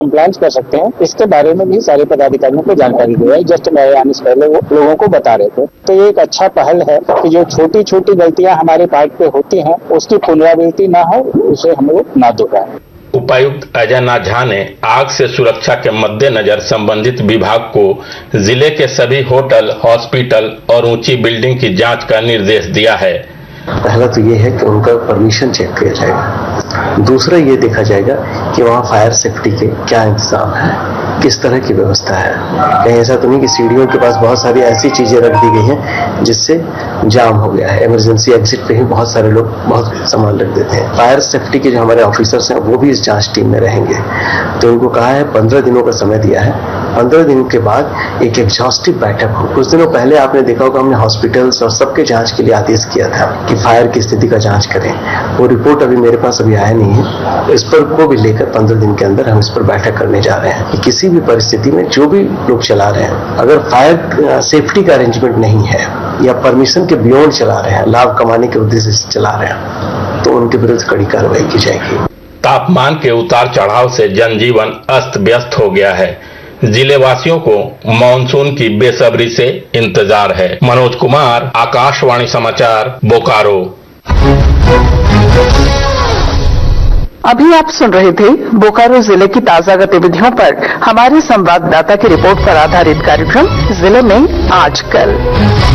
Compliance कर सकते हैं, इसके बारे में भी सारे पदाधिकारियों को जानकारी दी है। जस्ट मैं आने से पहले वो लोगों को बता रहे थे। तो ये एक अच्छा पहल है कि जो छोटी छोटी गलतियां हमारे पार्ट पे होती हैं उसकी पुनरावृत्ति ना हो, उसे हम लोग ना दोहराएं। उपायुक्त अजय नाथ झा ने आग से सुरक्षा के मद्देनजर संबंधित विभाग को जिले के सभी होटल, हॉस्पिटल और ऊंची बिल्डिंग की जांच का निर्देश दिया है। पहला तो ये है कि उनका परमिशन चेक किया जाएगा। दूसरा ये देखा जाएगा कि वहाँ फायर सेफ्टी के क्या इंतजाम है, किस तरह की व्यवस्था है। कहीं ऐसा तो नहीं कि सीढ़ियों के पास बहुत सारी ऐसी चीजें रख दी गई हैं जिससे जाम हो गया है। इमरजेंसी एग्जिट पे ही बहुत सारे लोग बहुत सामान रख देते हैं। फायर सेफ्टी के जो हमारे ऑफिसर्स हैं वो भी इस जांच टीम में रहेंगे। तो उनको कहा है 15 दिनों का समय दिया है। 15 दिन के बाद एक एग्जॉस्टिव बैठक हो। कुछ दिनों पहले आपने देखा होगा हमने हॉस्पिटल्स और सबके जांच के लिए आदेश किया था कि फायर की स्थिति का जांच करें। वो रिपोर्ट अभी मेरे पास अभी आया नहीं है। इस पर को भी लेकर 15 दिन के अंदर हम इस पर बैठक करने जा रहे हैं कि किसी भी परिस्थिति में जो भी लोग चला रहे हैं, अगर फायर सेफ्टी का अरेंजमेंट नहीं है या परमिशन के बियॉन्ड चला रहे हैं, लाभ कमाने के उद्देश्य से चला रहे हैं, तो उनके विरुद्ध कड़ी कार्रवाई की जाएगी। तापमान के उतार चढ़ाव से जनजीवन अस्त व्यस्त हो गया है। जिले वासियों को मानसून की बेसब्री से इंतजार है। मनोज कुमार, आकाशवाणी समाचार, बोकारो। अभी आप सुन रहे थे बोकारो जिले की ताजा गतिविधियों पर हमारे संवाददाता की रिपोर्ट पर आधारित कार्यक्रम जिले में आजकल।